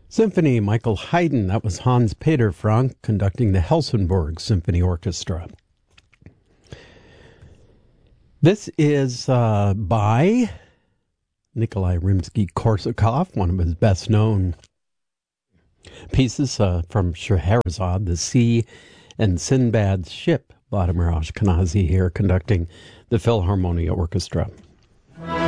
Symphony, Michael Haydn. That was Hans Peter Frank conducting the Helsingborg Symphony Orchestra. This is by Nikolai Rimsky-Korsakov, one of his best-known pieces from Scheherazade, The Sea, and Sinbad's Ship. Vladimir Ashkenazy here conducting the Philharmonia Orchestra.